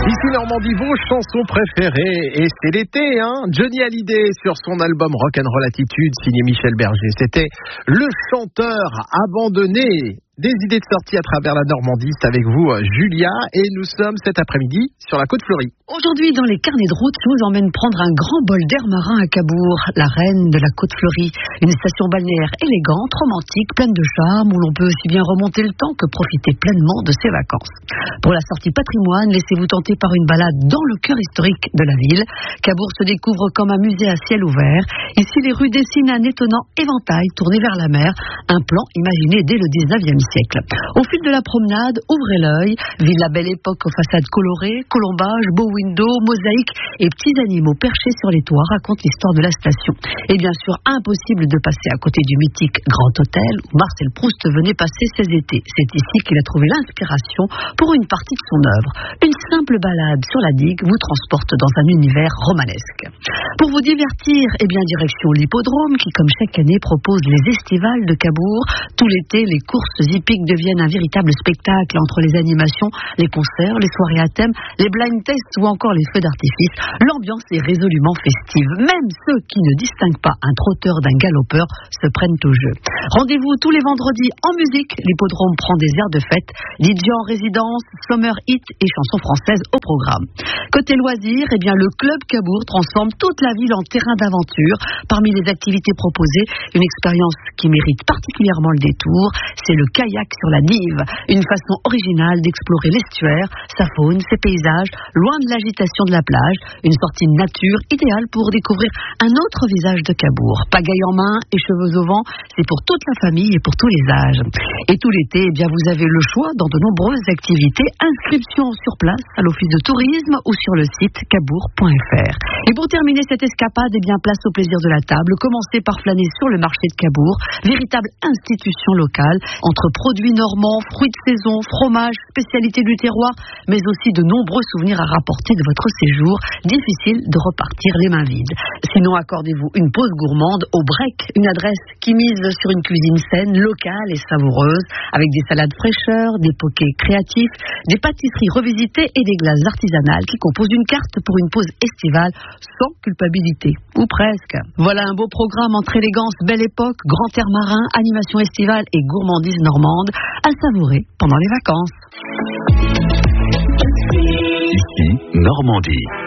Ici Normandie, vos chansons préférées, et c'est l'été, hein. Johnny Hallyday sur son album Rock'n'Roll Attitude, signé Michel Berger. C'était le chanteur abandonné. Des idées de sortie à travers la Normandie, c'est avec vous Julia, et nous sommes cet après-midi sur la côte fleurie. Aujourd'hui, dans les carnets de route, je vous emmène prendre un grand bol d'air marin à Cabourg, la reine de la côte fleurie. Une station balnéaire élégante, romantique, pleine de charme, où l'on peut aussi bien remonter le temps que profiter pleinement de ses vacances. Pour la sortie patrimoine, laissez-vous tenter par une balade dans le cœur historique de la ville. Cabourg se découvre comme un musée à ciel ouvert. Ici, les rues dessinent un étonnant éventail tourné vers la mer, un plan imaginé dès le 19e siècle. Au fil de la promenade, ouvrez l'œil, villa Belle Époque aux façades colorées, colombages, beaux windows, mosaïques et petits animaux perchés sur les toits racontent l'histoire de la station. Et bien sûr, impossible de passer à côté du mythique Grand Hôtel où Marcel Proust venait passer ses étés. C'est ici qu'il a trouvé l'inspiration pour une partie de son œuvre. Une simple balade sur la digue vous transporte dans un univers romanesque. Pour vous divertir, direction l'hippodrome qui, comme chaque année, propose les estivales de Cabourg. Tout l'été, les courses hippiques deviennent un véritable spectacle entre les animations, les concerts, les soirées à thème, les blind tests ou encore les feux d'artifice. L'ambiance est résolument festive. Même ceux qui ne distinguent pas un trotteur d'un galopeur se prennent au jeu. Rendez-vous tous les vendredis en musique. L'hippodrome prend des airs de fête, DJ en résidence, summer hit et chansons françaises au programme. Côté loisirs, le club Cabourg transforme toute la ville en terrain d'aventure. Parmi les activités proposées, une expérience qui mérite particulièrement le détour, c'est le kayak sur la Dive. Une façon originale d'explorer l'estuaire, sa faune, ses paysages, loin de l'agitation de la plage. Une sortie de nature idéale pour découvrir un autre visage de Cabourg. Pagaille en main et cheveux au vent, c'est pour toute la famille et pour tous les âges. Et tout l'été, vous avez le choix dans de nombreuses activités. Inscription sur place à l'office de tourisme ou sur le site cabourg.fr. Et pour terminer cette escapade, place au plaisir de la table. Commencez par flâner sur le marché de Cabourg, véritable institution locale, entre produits normands, fruits de saison, fromages, spécialités du terroir, mais aussi de nombreux souvenirs à rapporter de votre séjour. Difficile de repartir les mains vides. Sinon, accordez-vous une pause gourmande au Break, une adresse qui mise sur une cuisine saine, locale et savoureuse, avec des salades fraîcheurs, des pokés créatifs, des pâtisseries revisitées et des glaces artisanales qui composent une carte pour une pause estivale sans culpabilité, ou presque. Voilà un beau programme entre élégance, Belle Époque, grand air marin, animation estivale et gourmandise normande à savourer pendant les vacances. Ici, Normandie.